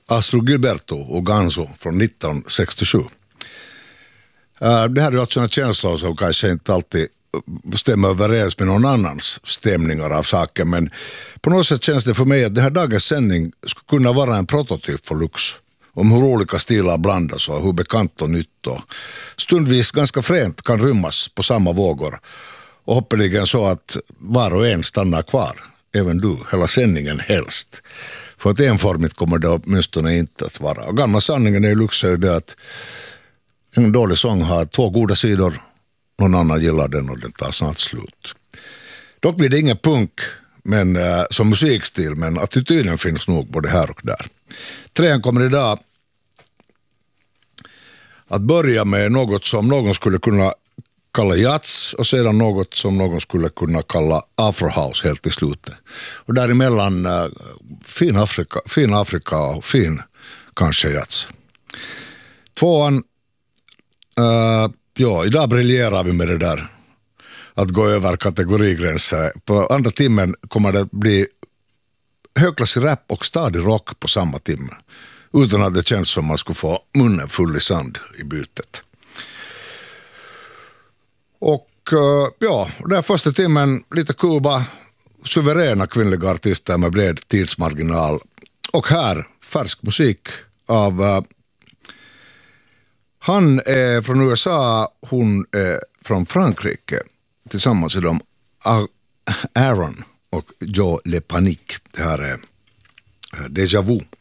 Astro Gilberto och Ganzo från 1967. Det här är alltså en känsla som kanske inte alltid stämmer överens med någon annans stämningar av saken, men på något sätt känns det för mig att den här dagens sändning skulle kunna vara en prototyp för Lux om hur olika stilar blandas och hur bekant och nytt och stundvis ganska fränt kan rymmas på samma vågor och hoppeligen så att var och en stannar kvar, även du, hela sändningen helst. För att enformigt kommer det åtminstone inte att vara. Och gamla sanningen i Lux är det att en dålig sång har 2 goda sidor, någon annan gillar den och den tar snart slut. Dock blir det ingen punk men, som musikstil, men attityden finns nog både här och där. 3 kommer idag att börja med något som någon skulle kunna kalla jazz och sedan något som någon skulle kunna kalla afrohouse helt i slutet. Och däremellan fin Afrika och fin kanske jazz. 2:an, idag briljerar vi med det där att gå över kategorigränser. På andra timmen kommer det bli högklassig rap och stadig rock på samma timme. Utan att det känns som man skulle få munnen full i sand i bytet. Och den första timmen lite Kuba, suveräna kvinnliga artister med bred tidsmarginal. Och här färsk musik av han är från USA, hon är från Frankrike. Tillsammans är de Aaron och Joe Le Panique. Det här är Déjà Vu.